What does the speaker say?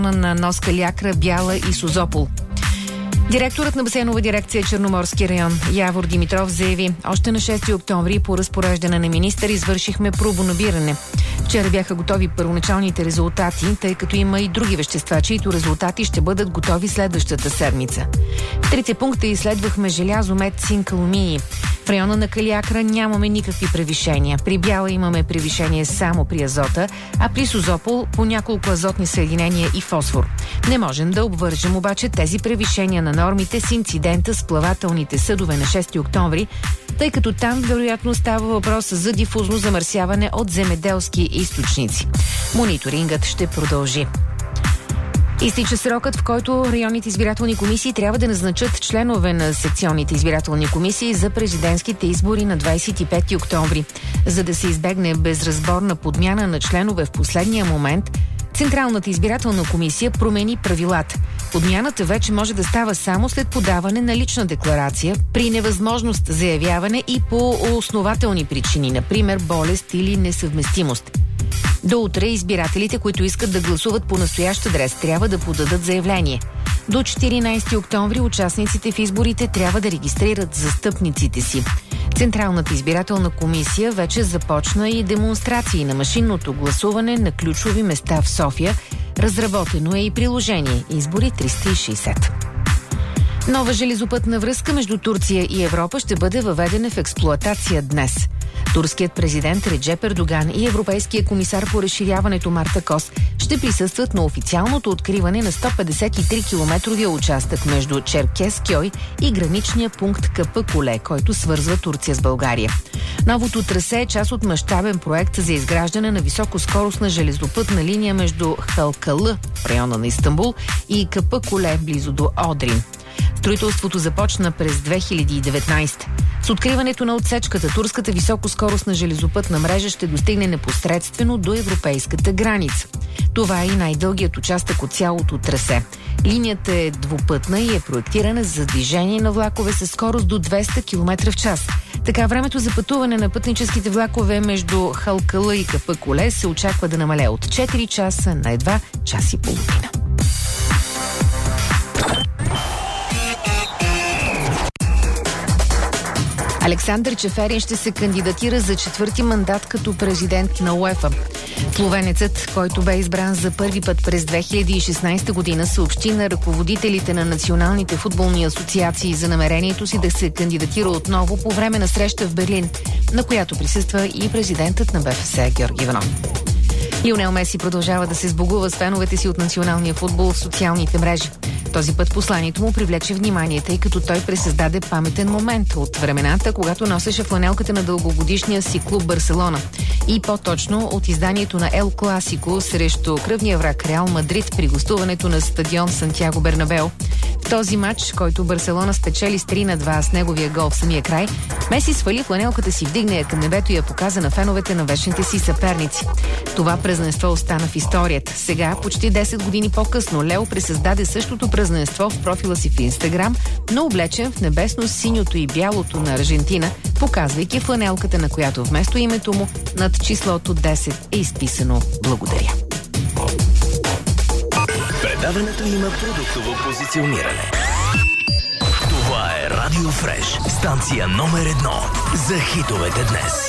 на Нос Калиакра, Бяла и Созопол. Директорът на басейнова дирекция Черноморски район Явор Димитров заяви: още на 6 октомври по разпореждане на министър извършихме пробонабиране. Вчера бяха готови първоначалните резултати, тъй като има и други вещества, чието резултати ще бъдат готови следващата седмица. В трите пункта изследвахме желязо, мед, цинк, алуминий. В района на Калиакра нямаме никакви превишения. При Бяла имаме превишение само при азота, а при Созопол по няколко азотни съединения и фосфор. Не можем да обвържем обаче тези превишения на нормите с инцидента с плавателните съдове на 6 октомври, тъй като там вероятно става въпрос за дифузно замърсяване от земеделски източници. Мониторингът ще продължи. Изтича срокът, в който районните избирателни комисии трябва да назначат членове на секционните избирателни комисии за президентските избори на 25 октомври. За да се избегне безразборна подмяна на членове в последния момент, Централната избирателна комисия промени правилата. Подмяната вече може да става само след подаване на лична декларация, при невъзможност за явяване и по основателни причини, например болест или несъвместимост. До утре избирателите, които искат да гласуват по настоящ адрес, трябва да подадат заявление. До 14 октомври участниците в изборите трябва да регистрират застъпниците си. Централната избирателна комисия вече започна и демонстрации на машинното гласуване на ключови места в София. Разработено е и приложение Избори 360. Нова железопътна връзка между Турция и Европа ще бъде въведена в експлоатация днес. Турският президент Реджеп Ердоган и Европейския комисар по разширяването Марта Кос ще присъстват на официалното откриване на 153-километровия участък между Черкескьой и граничния пункт Капъкуле, който свързва Турция с България. Новото трасе е част от мащабен проект за изграждане на високоскоростна железопътна линия между Халкалы, в района на Истанбул, и Капъкуле, близо до Одрин. Строителството започна през 2019. С откриването на отсечката турската високоскоростна железопътна мрежа ще достигне непосредствено до европейската граница. Това е и най-дългият участък от цялото трасе. Линията е двупътна и е проектирана за движение на влакове със скорост до 200 км в час. Така времето за пътуване на пътническите влакове между Халкала и Капъкуле се очаква да намалее от 4 часа на едва час и половина. Александър Чеферин ще се кандидатира за 4-ти мандат като президент на УЕФА. Словенецът, който бе избран за първи път през 2016 година, съобщи на ръководителите на националните футболни асоциации за намерението си да се кандидатира отново по време на среща в Берлин, на която присъства и президентът на БФС Георги Иванов. Лионел Меси продължава да се сбогува с феновете си от националния футбол в социалните мрежи. Този път посланието му привлече внимание, тъй като той пресъздаде паметен момент от времената, когато носеше фланелката на дългогодишния си клуб Барселона. И по-точно от изданието на Ел Класико срещу кръвния враг Реал Мадрид при гостуването на стадион Сантьяго Бернабео. В този матч, който Барселона спечели с 3-2 с неговия гол в самия край, Меси свали фланелката си, вдигна я към небето и я показа на феновете на вечните си съперници. Това празненство остана в историята. Сега, почти 10 години по-късно, Лео пресъздаде същото празненство в профила си в Инстаграм, но облечен в небесно-синьото и бялото на Аржентина, показвайки фланелката, на която вместо името му над числото 10 е изписано "Благодаря". Предаването има продуктово позициониране. Това е Радио Фреш, станция номер 1 за хитовете днес.